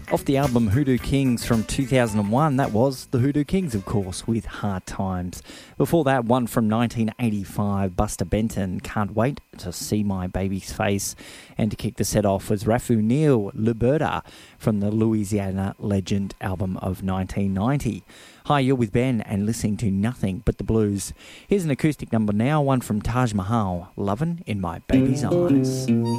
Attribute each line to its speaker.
Speaker 1: Off the album Hoodoo Kings from 2001, that was the Hoodoo Kings, of course, with Hard Times. Before that, one from 1985, Buster Benton, Can't Wait to See My Baby's Face. And to kick the set off was Rafu Neal, Liberta, from the Louisiana Legend album of 1990. Hi, you're with Ben and listening to Nothing But the Blues. Here's an acoustic number now, one from Taj Mahal, Lovin' in My Baby's Eyes.